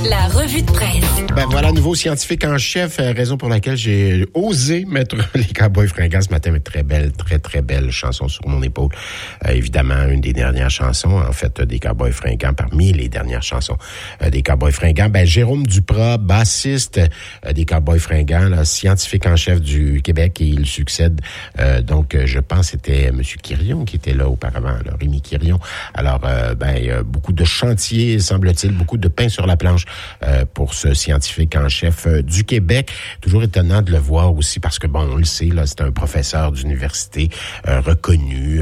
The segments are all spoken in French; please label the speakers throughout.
Speaker 1: La revue de presse.
Speaker 2: Ben voilà, nouveau scientifique en chef, raison pour laquelle j'ai osé mettre les Cowboys fringants ce matin. Mais très belle chanson sur mon épaule. Évidemment, une des dernières chansons, en fait, des Cowboys fringants, parmi les dernières chansons des Cowboys fringants. Ben, Jérôme Duprat, bassiste des Cowboys fringants, là, scientifique en chef du Québec, et il succède, donc, je pense que c'était M. Quirion qui était là auparavant, là, Rémi Quirion. Alors, il y a beaucoup de chantiers, semble-t-il, beaucoup de pain sur la planche pour ce scientifique en chef du Québec. Toujours étonnant de le voir aussi parce que, bon, on le sait, là, c'est un professeur d'université reconnu,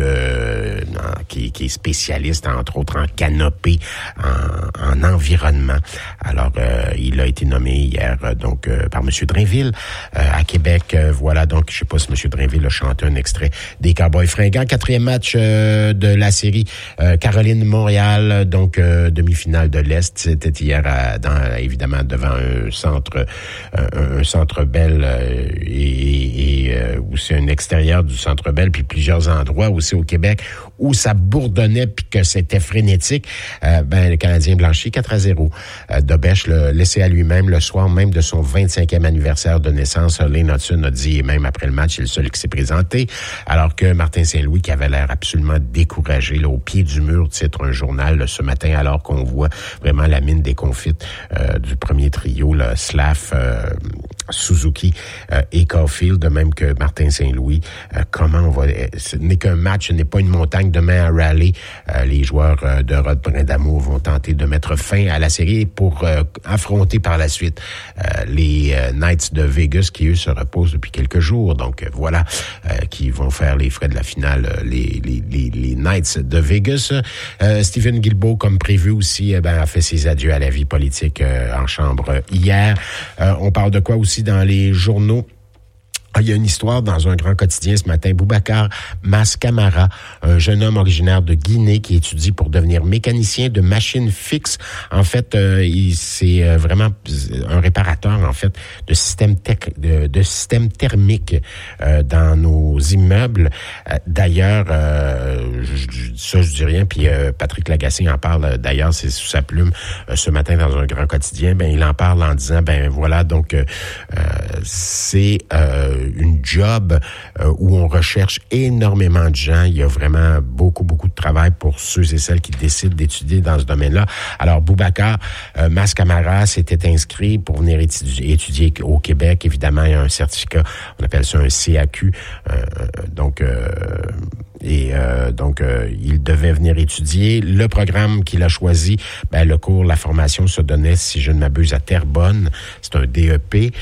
Speaker 2: qui est spécialiste, entre autres, en canopée, en environnement. Alors, il a été nommé hier, donc, par M. Drainville à Québec. Voilà, donc, je sais pas si M. Drainville a chanté un extrait des Cowboys fringants. 4e match de la série Caroline-Montréal, donc demi-finale de l'Est. C'était hier, évidemment, devant un centre Bell et aussi un extérieur du centre Bell, puis plusieurs endroits aussi au Québec où ça bourdonnait puis que c'était frénétique. Le Canadien blanchi 4-0. Dobèche l'a laissé à lui-même le soir même de son 25e anniversaire de naissance. Lane Hudson a dit, et même après le match, il est le seul qui s'est présenté, alors que Martin Saint-Louis, qui avait l'air absolument découragé, là, au pied du mur, titre un journal là, ce matin, alors qu'on voit vraiment la mine déconfite du premier trio, là, Slav, Suzuki et Caulfield, de même que Martin Saint-Louis. Comment on va... Ce n'est qu'un match, ce n'est pas une montagne. Demain à Raleigh, les joueurs de Rod Brindamour vont tenter de mettre fin à la série pour affronter par la suite les Knights de Vegas, qui eux se reposent depuis quelques jours. Donc voilà, qui vont faire les frais de la finale, les Knights de Vegas. Stephen Guilbeault, comme prévu aussi, a fait ses adieux à la vie politique en chambre hier. On parle de quoi aussi dans les journaux? Il y a une histoire dans un grand quotidien ce matin. Boubacar Mascamara, un jeune homme originaire de Guinée qui étudie pour devenir mécanicien de machines fixes. En fait, c'est vraiment un réparateur, en fait, de systèmes thermiques dans nos immeubles. D'ailleurs, je dis rien, puis Patrick Lagacé en parle. D'ailleurs, c'est sous sa plume ce matin dans un grand quotidien. Il en parle en disant, voilà, donc c'est une job où on recherche énormément de gens. Il y a vraiment beaucoup de travail pour ceux et celles qui décident d'étudier dans ce domaine-là. Alors, Boubacar Mascamara s'était inscrit pour venir étudier au Québec. Évidemment, il y a un certificat, on appelle ça un CAQ. Il devait venir étudier. Le programme qu'il a choisi, le cours, la formation se donnait, si je ne m'abuse, à Terrebonne. C'est un DEP.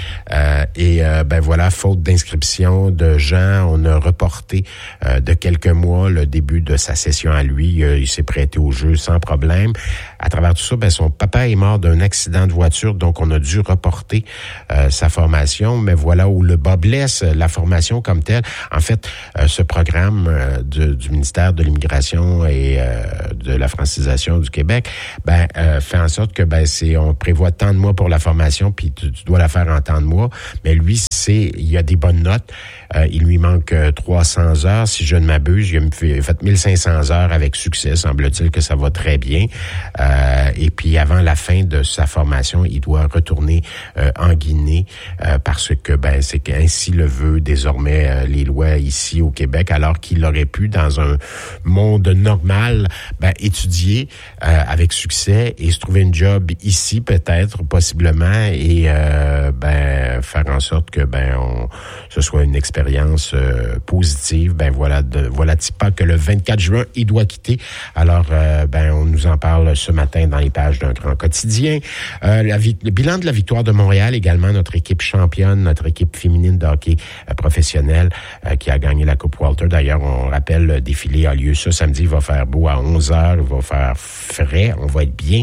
Speaker 2: Voilà, faute d'inscription de gens, on a reporté de quelques mois le début de sa session à lui. Il s'est prêté au jeu sans problème. À travers tout ça, son papa est mort d'un accident de voiture, donc on a dû reporter sa formation. Mais voilà où le bas blesse, la formation comme telle. En fait, ce programme du ministère de l'Immigration et de la francisation du Québec, fait en sorte que on prévoit tant de mois pour la formation, puis tu dois la faire en tant de mois. Mais lui, il y a des bonnes notes. Il lui manque 300 heures, si je ne m'abuse. Il a fait 1500 heures avec succès, semble-t-il que ça va très bien. Et puis, avant la fin de sa formation, il doit retourner en Guinée parce que c'est ainsi le veut désormais les lois ici au Québec, alors qu'il aurait pu, dans un monde normal, étudier avec succès et se trouver une job ici, peut-être, possiblement, et faire en sorte que ce soit une expérience positive. Voilà pas que le 24 juin, il doit quitter. Alors, on nous en parle ce matin dans les pages d'un grand quotidien. Le bilan de la victoire de Montréal, également notre équipe championne, notre équipe féminine de hockey professionnelle qui a gagné la Coupe Walter. D'ailleurs, on rappelle, le défilé a lieu ce samedi. Il va faire beau à 11h. Il va faire frais. On va être bien.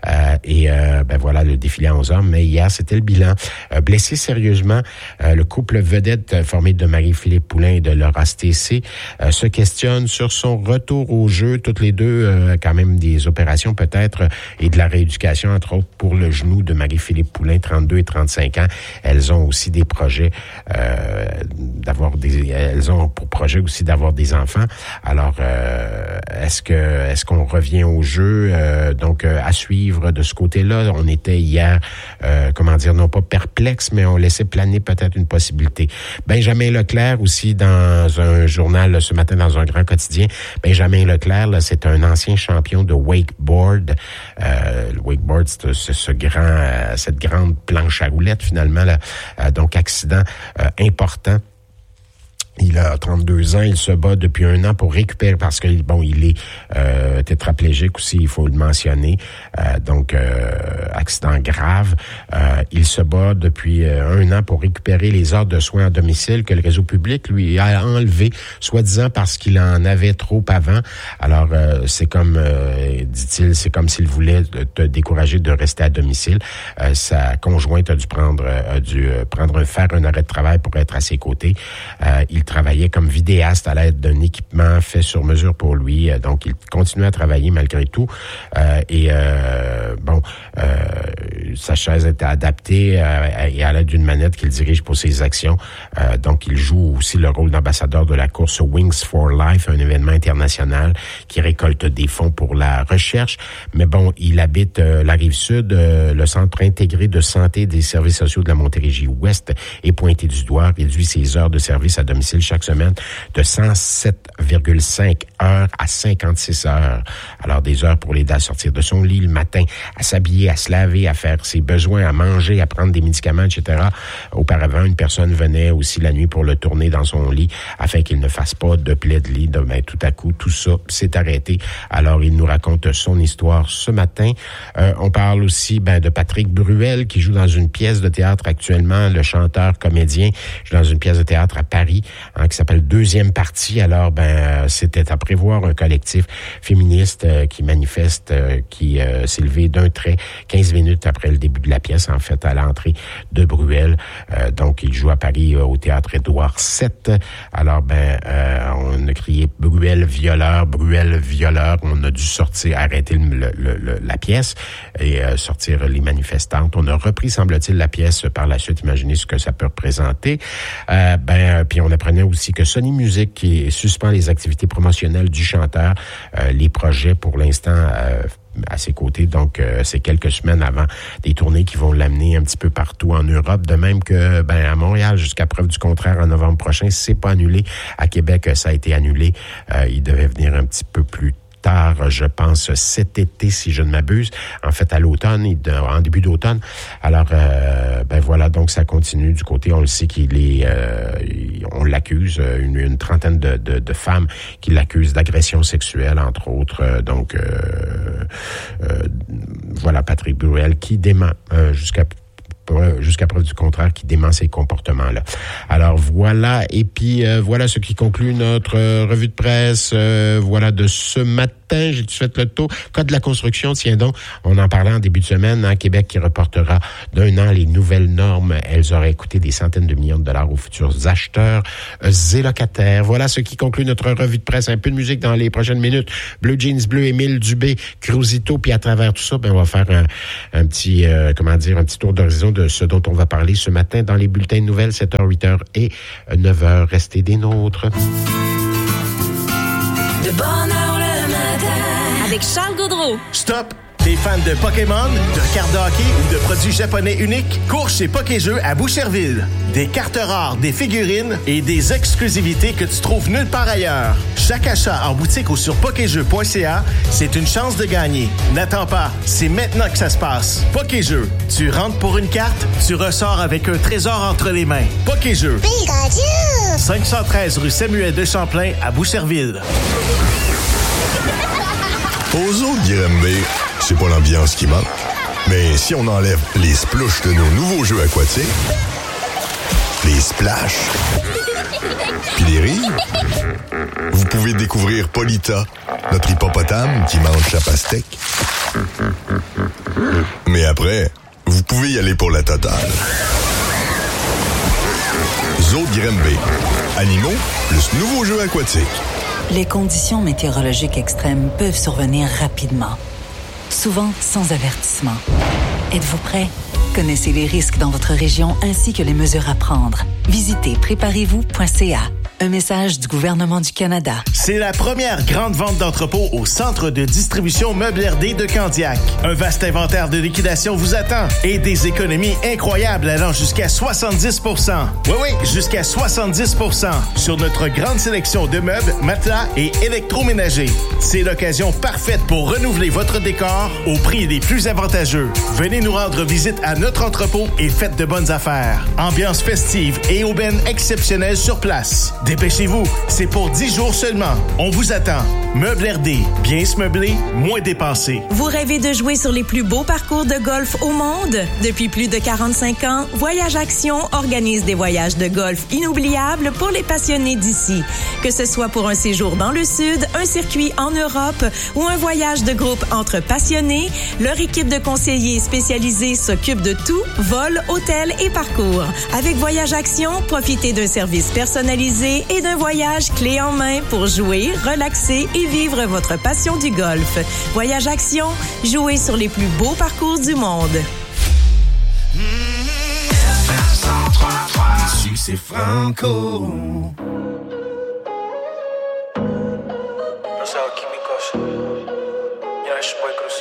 Speaker 2: Voilà, le défilé à 11h. Mais hier, c'était le bilan. Blessé sérieusement, le couple vedette formé de Marie-Philippe Poulin et de Laura Stacey se questionne sur son retour au jeu. Toutes les deux, quand même, des opérations peut-être et de la rééducation, entre autres, pour le genou de Marie-Philippe Poulin, 32 et 35 ans. Elles ont aussi des projets elles ont pour projet aussi d'avoir des enfants enfants. Alors, est-ce qu'on revient au jeu? Donc, à suivre de ce côté-là. On était hier, non pas perplexe, mais on laissait planer peut-être une possibilité. Benjamin Leclerc aussi dans un journal ce matin, dans un grand quotidien. Benjamin Leclerc, là, c'est un ancien champion de wakeboard. Le wakeboard, c'est cette grande planche à roulettes finalement. Là. Donc, accident important. Il a 32 ans, il se bat depuis 1 an pour récupérer, parce que il est tétraplégique aussi, il faut le mentionner. Accident grave. Il se bat depuis 1 an pour récupérer les heures de soins à domicile que le réseau public lui a enlevé, soi-disant parce qu'il en avait trop avant. Alors, c'est comme, dit-il, c'est comme s'il voulait te décourager de rester à domicile. Sa conjointe a dû faire un arrêt de travail pour être à ses côtés. Il travaillait comme vidéaste à l'aide d'un équipement fait sur mesure pour lui. Donc, il continuait à travailler malgré tout. Sa chaise était adaptée et à l'aide d'une manette qu'il dirige pour ses actions. Donc, il joue aussi le rôle d'ambassadeur de la course Wings for Life, un événement international qui récolte des fonds pour la recherche. Mais bon, il habite la Rive-Sud. Le Centre intégré de santé des services sociaux de la Montérégie-Ouest est pointé du doigt, réduit ses heures de service à domicile chaque semaine de 107,5 heures à 56 heures. Alors, des heures pour l'aider à sortir de son lit le matin, à s'habiller, à se laver, à faire ses besoins, à manger, à prendre des médicaments, etc. Auparavant, une personne venait aussi la nuit pour le tourner dans son lit afin qu'il ne fasse pas de plaie de lit. Tout à coup, tout ça s'est arrêté. Alors, il nous raconte son histoire ce matin. On parle aussi de Patrick Bruel qui joue dans une pièce de théâtre actuellement, le chanteur-comédien, joue dans une pièce de théâtre à Paris, qui s'appelle Deuxième partie. Alors, c'était à prévoir un collectif féministe qui manifeste, qui s'est levé d'un trait 15 minutes après le début de la pièce, en fait, à l'entrée de Bruel. Donc, il joue à Paris au théâtre Édouard VII. Alors, on a crié Bruel violeur. On a dû arrêter la pièce et sortir les manifestantes. On a repris, semble-t-il, la pièce par la suite. Imaginez ce que ça peut représenter. Puis on apprenait aussi que Sony Music qui suspend les activités promotionnelles du chanteur, les projets pour l'instant à ses côtés. Donc, c'est quelques semaines avant des tournées qui vont l'amener un petit peu partout en Europe. De même que à Montréal, jusqu'à preuve du contraire, en novembre prochain, si c'est pas annulé. À Québec, ça a été annulé. Il devait venir un petit peu plus tard, je pense, cet été, si je ne m'abuse. En fait, à l'automne, en début d'automne. Alors, voilà, donc ça continue du côté. On le sait on l'accuse, une trentaine de femmes qui l'accusent d'agression sexuelle, entre autres. Voilà, Patrick Bruel qui dément jusqu'à preuve du contraire, qui dément ces comportements-là. Alors voilà, et puis voilà ce qui conclut notre revue de presse, voilà de ce matin. J'ai fait le tour. Code de la construction, tiens donc, on en parlait en début de semaine, Québec qui reportera d'1 an les nouvelles normes. Elles auraient coûté des centaines de millions de dollars aux futurs acheteurs et locataires. Voilà ce qui conclut notre revue de presse. Un peu de musique dans les prochaines minutes. Bleu Jeans Bleu, Émile Dubé, Cruzito, puis à travers tout ça, on va faire un petit tour d'horizon de ce dont on va parler ce matin dans les bulletins de nouvelles, 7h, 8h et 9h. Restez des nôtres.
Speaker 1: De bonne heure le matin. Avec Charles Gaudreau.
Speaker 3: Stop! T'es fan de Pokémon, de cartes de hockey ou de produits japonais uniques? Cours chez Pokéjeux à Boucherville. Des cartes rares, des figurines et des exclusivités que tu trouves nulle part ailleurs. Chaque achat en boutique ou sur pokéjeux.ca, c'est une chance de gagner. N'attends pas, c'est maintenant que ça se passe. Pokéjeux, tu rentres pour une carte, tu ressors avec un trésor entre les mains. Pokéjeux. Pikachu! 513 rue Samuel de Champlain à Boucherville.
Speaker 4: Aux zoo de Granby, c'est pas l'ambiance qui manque. Mais si on enlève les splouches de nos nouveaux jeux aquatiques, les splash, puis les rires, vous pouvez découvrir Polita, notre hippopotame qui mange sa pastèque. Mais après, vous pouvez y aller pour la totale. Zoo de Granby. Animaux plus nouveaux jeux aquatiques.
Speaker 5: Les conditions météorologiques extrêmes peuvent survenir rapidement, souvent sans avertissement. Êtes-vous prêt? Connaissez les risques dans votre région ainsi que les mesures à prendre. Visitez préparez-vous.ca. Un message du gouvernement du Canada.
Speaker 3: C'est la première grande vente d'entrepôt au centre de distribution Meubles RD de Candiac. Un vaste inventaire de liquidation vous attend et des économies incroyables allant jusqu'à 70%. Oui, jusqu'à 70% sur notre grande sélection de meubles, matelas et électroménagers. C'est l'occasion parfaite pour renouveler votre décor au prix les plus avantageux. Venez nous rendre visite à notre entrepôt et faites de bonnes affaires. Ambiance festive et aubaine exceptionnelle sur place. Dépêchez-vous, c'est pour 10 jours seulement. On vous attend. Meubles RD, bien se meubler, moins dépenser.
Speaker 1: Vous rêvez de jouer sur les plus beaux parcours de golf au monde? Depuis plus de 45 ans, Voyage Action organise des voyages de golf inoubliables pour les passionnés d'ici. Que ce soit pour un séjour dans le Sud, un circuit en Europe ou un voyage de groupe entre passionnés, leur équipe de conseillers spécialisés s'occupe de tout, vol, hôtel et parcours. Avec Voyage Action, profitez d'un service personnalisé et d'un voyage clé en main pour jouer, relaxer et vivre votre passion du golf. Voyage Action, jouez sur les plus beaux parcours du monde.
Speaker 3: Ici, c'est Franco.
Speaker 6: No sé, químicos.